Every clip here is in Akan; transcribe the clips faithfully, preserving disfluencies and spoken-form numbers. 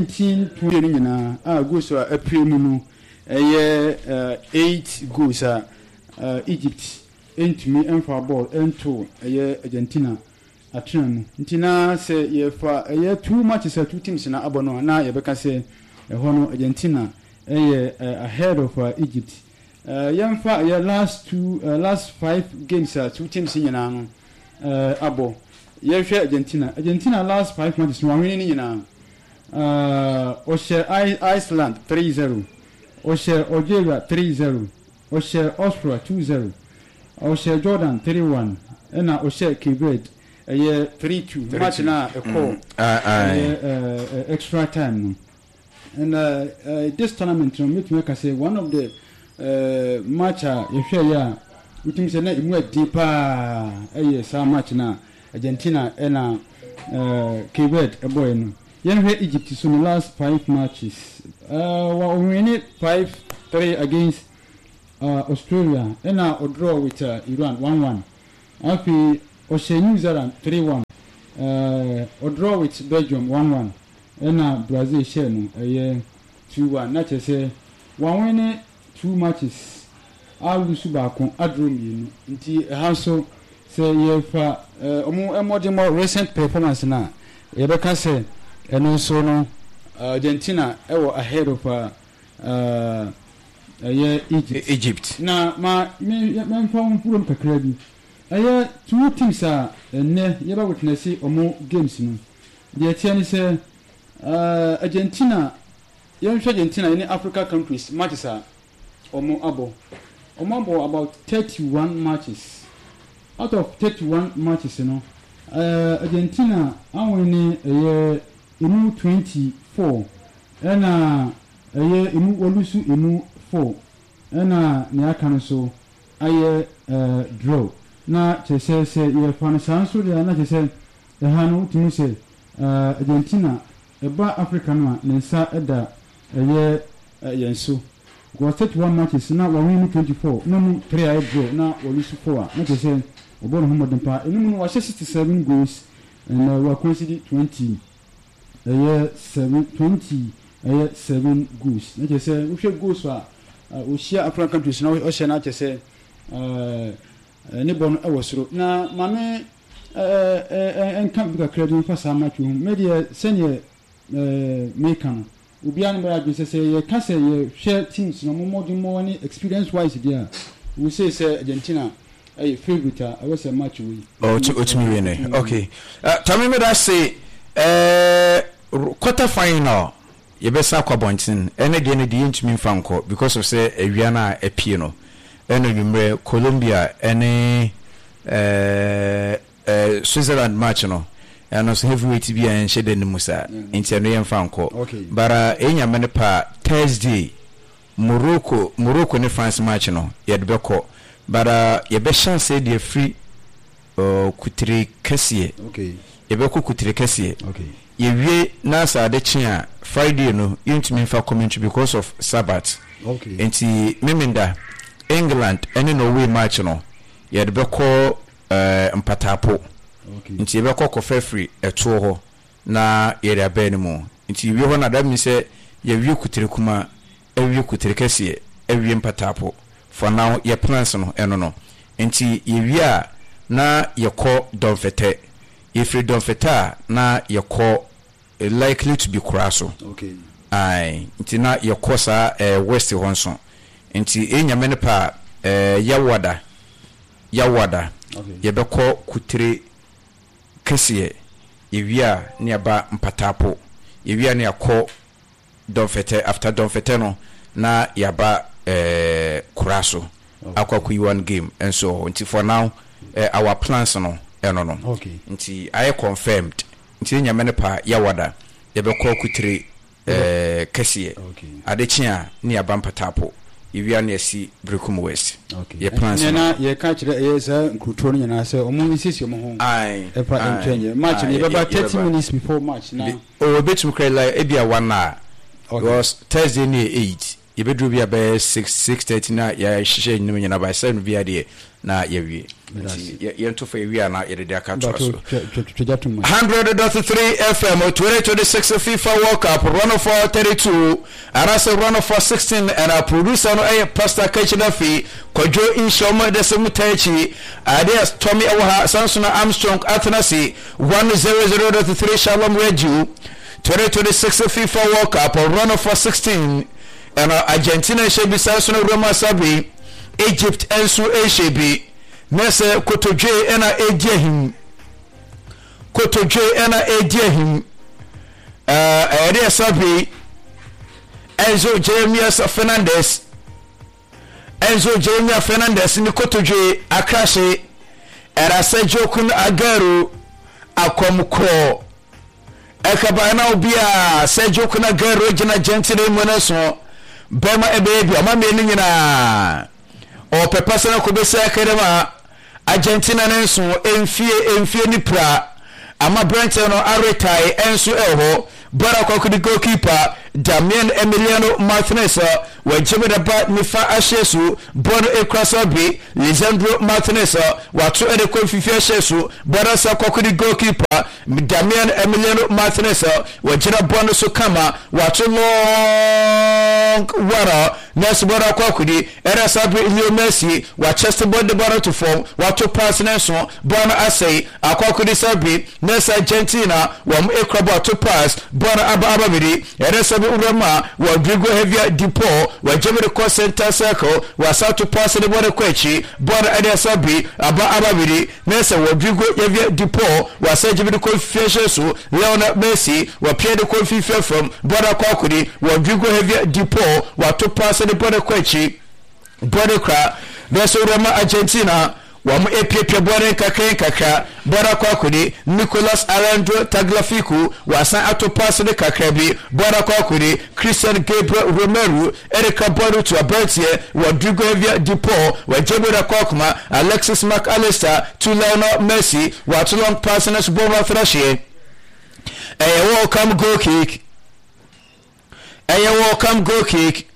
nineteen twenty nyina ah goals a apremu no eye eight goals a Egypt entumi emfa ball ento eye Argentina atranu ntina se ye fa eye two matches two teams na abono na ye beka se eho no Argentina eye ahead of uh, Egypt uh, yemfa ye last two uh, last five games uh, two teams nyina no uh, abo ye hwe Argentina Argentina last five matches no win ni nyina uh Oshe Iceland three zero Oshe Algeria three zero Oshe Austria two zero Oshe Jordan three one ena Oshe Cape eye three two match na e call uh extra time and uh, uh this tournament no make me say one of the uh match a you share ya we think say na imu deeper eye sa match na Argentina ena uh Cape e boy no yen hwe Egypt so the last five matches uh we win it five three against uh Australia ena a draw with uh, Iran one one afi Oshe New Zealand three one uh a draw with Belgium one one ena Brazil share no eye two one na che say one win two matches all lose back on adrom yin nti ha so say ye fa omo emode more recent performance na ye be ka say eno so no Argentina ewo ahead of uh uh eye Egypt Egypt na ma me me fam furum kakra bi eye two teams a enne ye ba witness omo games no de tiani say uh Argentina young Argentina in Africa countries matches are omo abo omo abo about thirty-one matches out of thirty-one matches you know uh Argentina awini eye imu twenty-four ena eye imu olusu imu four ena ne aka no so aye uh draw na chese se ye fan sanso de na chese e ha no timi se uh Argentina eba Africa no ne nsa eda eye yenso go thirty-one matches na wa win twenty-four no no three aye draw na olusu four na chese obo no homo dempa enu no wa sixty-seven goals and uh, we conceded twenty eye seven twenty eye seven goals na chese we hwe goals wa o share African countries na o share na chese uh ne bon e wosoro na mame eh eh en kan bi credit for some match media senior eh mekan obi an be adwese say ye ka say ye share teams no mo modern mo any experience wise there we say say Argentina eh favorite I was a match we oh to to me win okay uh tell me that say eh quarter final ye be sa kwa bontin ene de ne de ntumi fanko because of say awia na epie no ene numre Colombia ene eh eh Switzerland match no and also heavyweight bi an shede ne musa nti no yemfa nko bara enya mene pa Thursday Morocco Morocco ne France match no ye de beko bara ye be chance de free uh, kutire kese okay ye be ko kutire kese okay ye wie na sa de chia Friday no yintumi fa commentary because of Sabbath okay nti memenda England ene Norway match no ye de beko eh uh, mpatapo okay nti be kokko free eto ho na ye de abani mu nti wi ho na da mi se ye wi kutire kuma e wi kutire kese e wi mpatapo for now ye plans no eno no nti ye wi a na ye ko donfete ye free donfete na ye ko likely to be crasso okay ai nti na ye ko sa eh, west ho nso nti enyame ne pa eh, yawada yawada okay ye be ko kutire kese ewia ne aba mpatapo ewia ne akọ donfete after donfete no na yaba eh kuraso okay. Akwa ku one game and so until for now uh, our plans no eno no okay nti I confirmed nti nyame ne pa yawada ye be ko kutire eh kese okay adechia ne yaba mpatapo ewia ne si Brekum West okay ye plans na ye ka kire ye sa nkutro no nyana se omo insisi omo ho ai e pa entwenye match ne baba thirty minutes before match na o betum kray like e bia one na because Thursday near eight yebedru bia be six six thirty na ya hye nyim nyina by seven bia de na yewie ye to fa yewie na ye de aka to so one hundred point three F M twenty twenty-six FIFA World Cup run for thirty-two arasa run for sixteen and our producer no eh Pastor Kachinafi Kojo Inshoma de Semutachi Adias Tommy Awaha Samsona Armstrong Athanasi one hundred point three Shalom Radio twenty twenty-six FIFA World Cup run for sixteen and uh, Argentina should be Samsona Roma Sabi Egypt ensu eshebi nese kotodwe ena ediehim kotodwe ena ediehim eh ere sabi Enzo Jeremias Fernandez Enzo Jeremias Fernandez ni kotodwe akrashe era sejokun agaru akomko ekaba na obia sejokun agaru gina Argentina monaso bema ebebi amame ni nyina o pepasa na kobesa akadema Argentina nenso emfie emfie ni pra ama Brentano aretai enso eho bara kwa kudi goalkeeper Damian Emiliano Martinez wa jibeda ba nifa ashesu bono ekrasabi Lisandro Martinez wa tu ede kwa fifia ashesu bara sa kwa kudi goalkeeper Damian Emiliano Martinez wa jira bono so kama wa tu long wara nesu bara kwa kudi era sabi Leo Messi wa chest board bara to form wa tu pass neso bono asay akwa kudi sabi nesa Argentina wa mu ekrabo to pass bono aba aba bidi era sabi urama wa Drigo Hevia Dipo wa Jemere Cross Center Circle wa South pass the border kwechi border area sabi aba aba bidi nesa wa Drigo Hevia Dipo wa sa Jemere Cross Fishesu Leonard Messi wa Pierre de Confifia from border kwakudi wa Drigo Hevia Dipo wa to pass the border kwechi border kra nesa urama Argentina wa mu epie bore kakren kakra bora kwakudi Nicolas Alejandro Tagliafico wa san atopass de kakrabi bora kwakudi Christian Gabriel Romero Erika Boru to Abertie wa Drigo Hevia Dipo wa Jebera Kwakuma Alexis McAllister to Lionel Messi wa to long pass na Bournemouth Thrashie a welcome goal kick a welcome goal kick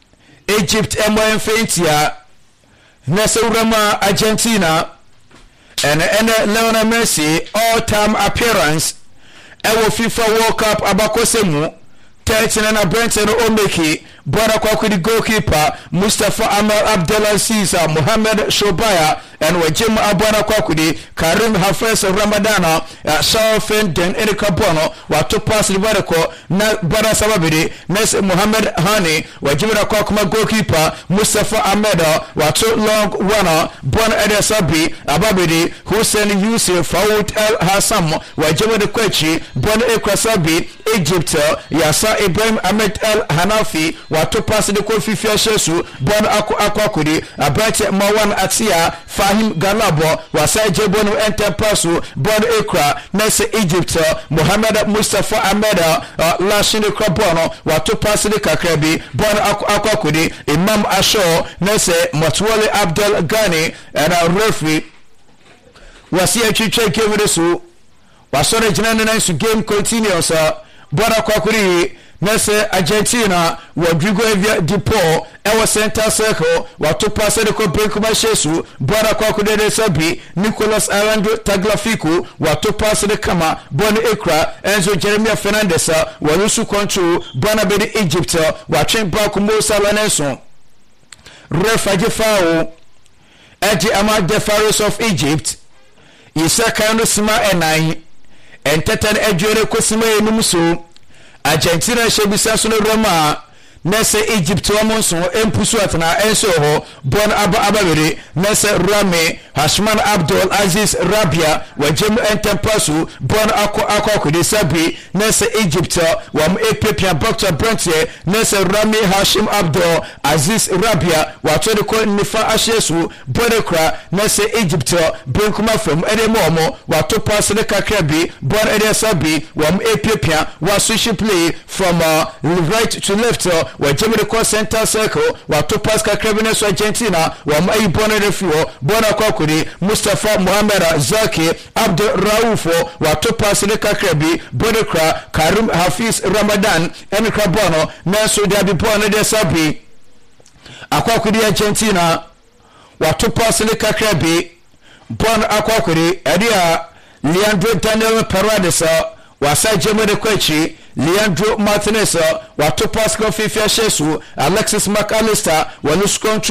Egypt M one Faintia Nessa Urama Argentina and and Lionel Messi all-time appearance ewo FIFA World Cup abakosemu thirteen and Brentano Omeki bora kwa kudi goalkeeper Mustafa Amal Abdelaziz Mohamed Shobaya and wajima abwana kwa kudi Karim Hafez Ramadana Shaofen Den Erika Bono watu pass libareko na bara sababidi Nes Mohamed Hani wajima kwa kuma goalkeeper Mustafa Ahmed watu long wana Bona Ede Sabi ababidi Hussein Yusuf Faoud El Hassam wajima de kwechi Bona Ekra Sabi Egypt Yasa Ibrahim Ahmed El Hanafi watu pass de kwa fifia shesu Bona aku akwa kudi Abrati Mawan Atia Fahim Galabo wasa jebonu enter passu bon ekra nese Egypt Mohamed Mustafa Ahmed uh, lashine krabono watu pass de kakrabi bon akwakudi Imam Asho nese Motwale Abdel Ghani and a referee wasi achiche game resu wasore jinane na su game continues bon akwakudi nese Argentina wa Drigo Hevia Dipo ewa center circle watu pass de ko break ma shesu bora kwa kudede sabi Nicolas Alejandro Tagliafico watu pass de kama bon ekra Enzo Jeremias Fernandez wa lusu control bana be de Egypt wa train back Mo Salah Nelson ref ajefao eji ama the Pharaohs of Egypt isaka no sima enai enteten ejore ko sima enumso Argentina shebisa so no Roma nese Egypt wamonso empusu atana enso ho bon aba ababere nese Rami Hashman Abdul Aziz Rabia wajem entempasu bon akọ akọ de sabi nese Egypt wam epepia Doctor Brentie nese Rami Hashim Abdul Aziz Rabia watode ko nifa ashesu bonekra nese Egypt benkuma from edemomo wato pass de kakrabi bon ede sabi wam epepia wa switch play from uh, right to left uh, wa Jemere Cross Center Circle wa to pass kakrabine so Argentina wa mai bona refuo bona kwakuri Mustafa Mohamed Zaki Abdul Raufo wa to pass de kakrabi bonekra Karim Hafiz Ramadan en krabono na so dia bi bona de sabi akwakudi Argentina wato pass ne kakra bi bon akwakudi edia Leandro Daniel Paredes wasa jemede kwachi Leandro Martinez wato pass ko fifia shesu Alexis McAllister walusko